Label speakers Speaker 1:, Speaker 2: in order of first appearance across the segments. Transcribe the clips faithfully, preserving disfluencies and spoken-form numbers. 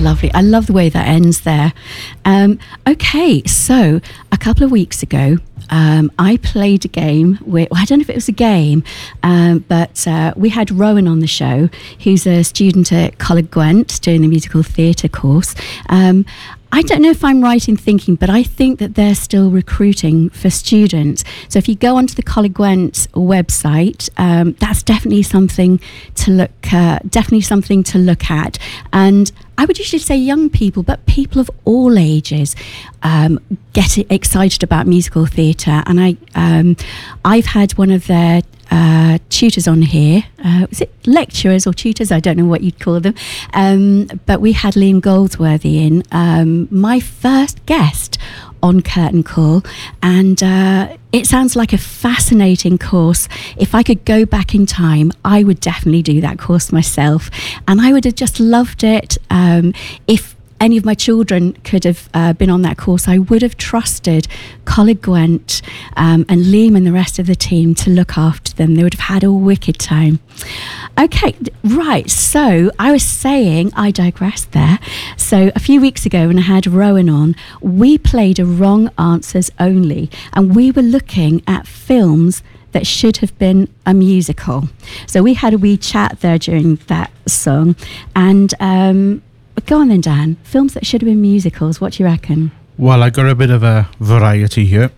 Speaker 1: lovely. I love the way that ends there. Um, okay, so a couple of weeks ago, um, I played a game with, well, I don't know if it was a game, um, but uh, we had Rowan on the show, who's a student at Coleg Gwent doing the musical theatre course. Um, I don't know if I'm right in thinking, but I think that they're still recruiting for students. So if you go onto the Coleg Gwent website, um, that's definitely something to look, uh, definitely something to look at. And I would usually say young people, but people of all ages um, get excited about musical theatre. And I, um, I've had one of their uh, tutors on here. Uh, was it lecturers or tutors? I don't know what you'd call them. Um, but we had Liam Goldsworthy in, um, my first guest on Curtain Call, and uh, it sounds like a fascinating course. If I could go back in time, I would definitely do that course myself, and I would have just loved it. Um, if any of my children could have uh, been on that course, I would have trusted Coleg Gwent um, and Liam and the rest of the team to look after them. They would have had a wicked time. Okay, right, so I was saying, I digressed there. So a few weeks ago when I had Rowan on, we played a wrong answers only, and we were looking at films that should have been a musical. So we had a wee chat there during that song, and um, go on then, Dan. Films that should have been musicals, what do you reckon?
Speaker 2: Well, I got a bit of a variety here.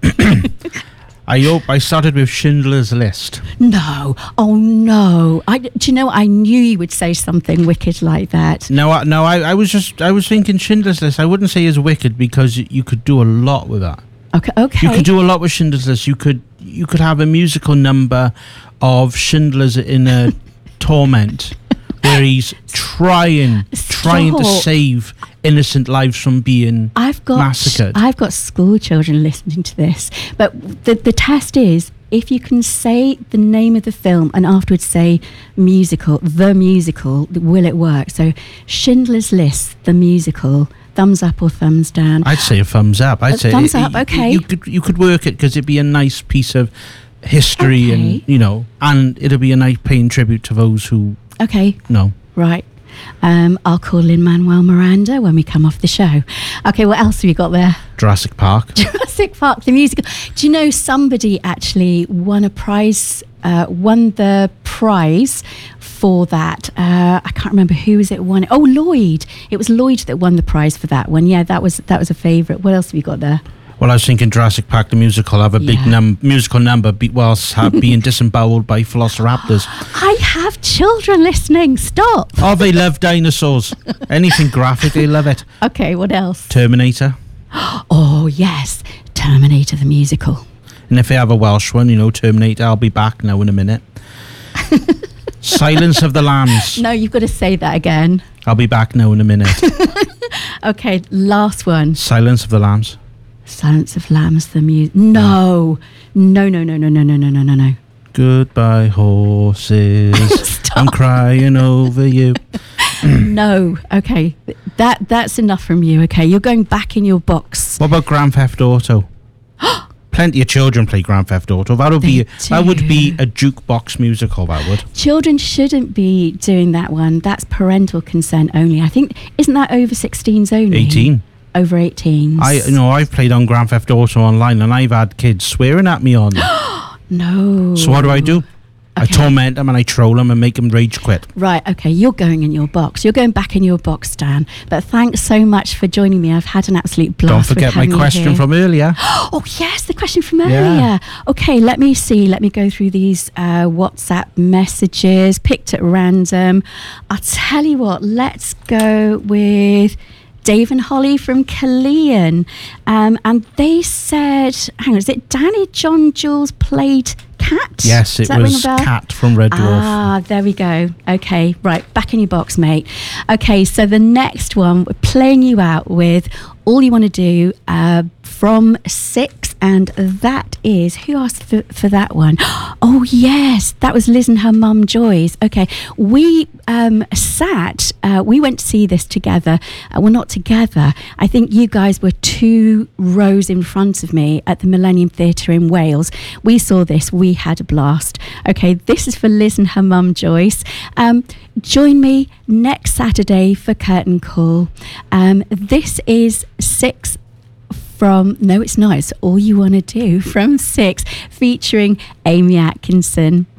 Speaker 2: I hope I started with Schindler's List.
Speaker 1: No. Oh, no. I, do you know, I knew you would say something wicked like that.
Speaker 2: No, I, no, I, I was just, I was thinking Schindler's List. I wouldn't say it's wicked because you could do a lot with that.
Speaker 1: Okay, okay.
Speaker 2: You could do a lot with Schindler's List. You could, you could have a musical number of Schindler's in a torment where he's trying,
Speaker 1: Stop.
Speaker 2: trying to save innocent lives from being
Speaker 1: I've got,
Speaker 2: massacred.
Speaker 1: I've got school children listening to this. But the, the test is, if you can say the name of the film and afterwards say musical, the musical, will it work? So Schindler's List, the musical, thumbs up or thumbs down?
Speaker 2: I'd say a thumbs up. I'd
Speaker 1: a
Speaker 2: say
Speaker 1: thumbs
Speaker 2: it,
Speaker 1: up,
Speaker 2: it,
Speaker 1: okay.
Speaker 2: You could, you could work it because it'd be a nice piece of history,
Speaker 1: Okay.
Speaker 2: and, you know, and it'll be a nice paying tribute to those who
Speaker 1: Okay.
Speaker 2: know.
Speaker 1: Right. Um, I'll call Lin-Manuel Miranda when we come off the show. Okay, what else have you got there?
Speaker 2: Jurassic Park.
Speaker 1: Jurassic Park, the musical. Do you know somebody actually won a prize, uh, won the prize for that? Uh, I can't remember who was it won. Oh, Lloyd. It was Lloyd that won the prize for that one. Yeah, that was that was a favourite. What else have you got there?
Speaker 2: Well, I was thinking Jurassic Park, the musical, have a big
Speaker 1: Yeah.
Speaker 2: num- musical number be- whilst ha- being disemboweled by velociraptors.
Speaker 1: I have children listening. Stop.
Speaker 2: Oh, they love dinosaurs. Anything graphic, they love it.
Speaker 1: Okay, what else?
Speaker 2: Terminator.
Speaker 1: Oh, yes. Terminator, the musical.
Speaker 2: And if they have a Welsh one, you know, Terminator, I'll be back now in a minute. Silence of the Lambs.
Speaker 1: No, you've got to say that again.
Speaker 2: I'll be back now in a minute.
Speaker 1: Okay, last one.
Speaker 2: Silence of the Lambs.
Speaker 1: Silence of Lambs, the music. No. No, no, no, no, no, no, no, no, no, no.
Speaker 2: Goodbye, horses.
Speaker 1: Stop.
Speaker 2: I'm crying over you.
Speaker 1: No. Okay. That That's enough from you. Okay. You're going back in your box.
Speaker 2: What about Grand Theft Auto? Plenty of children play Grand Theft Auto. That would
Speaker 1: They
Speaker 2: be that would be
Speaker 1: do.
Speaker 2: a jukebox musical. That would.
Speaker 1: Children shouldn't be doing that one. That's parental consent only. I think, isn't that over sixteens only?
Speaker 2: eighteen.
Speaker 1: Over eighteens.
Speaker 2: I you know I've played on Grand Theft Auto online, and I've had kids swearing at me on.
Speaker 1: No.
Speaker 2: So what do I do? I
Speaker 1: Okay.
Speaker 2: torment them and I troll them and make them rage quit.
Speaker 1: Right, okay, you're going in your box. You're going back in your box, Dan. But thanks so much for joining me. I've had an absolute blast.
Speaker 2: Don't
Speaker 1: with
Speaker 2: forget my
Speaker 1: having you
Speaker 2: question
Speaker 1: here.
Speaker 2: from earlier.
Speaker 1: Oh, yes, the question from
Speaker 2: Yeah.
Speaker 1: earlier. Okay, let me see. Let me go through these uh, WhatsApp messages, picked at random. I'll tell you what, let's go with Dave and Holly from Killeen. Um, and they said, hang on, is it Danny John Jules played Cat?
Speaker 2: Yes,
Speaker 1: Does
Speaker 2: it
Speaker 1: that ring
Speaker 2: was
Speaker 1: a bell?
Speaker 2: Cat from Red Dwarf.
Speaker 1: Ah, there we go. Okay, right, back in your box, mate. Okay, so the next one, we're playing you out with All You Want to Do uh, from Six, and that is, who asked for, for that one? Oh, yes, that was Liz and her mum, Joyce. Okay, we um, sat uh, we went to see this together. Uh, well, not together. I think you guys were two rows in front of me at the Millennium Theatre in Wales. We saw this. We had a blast. Okay, this is for Liz and her mum, Joyce. Um, join me next Saturday for Curtain Call. Um, this is six from, no, it's not. It's All You Want to Do from six, featuring Amy Atkinson.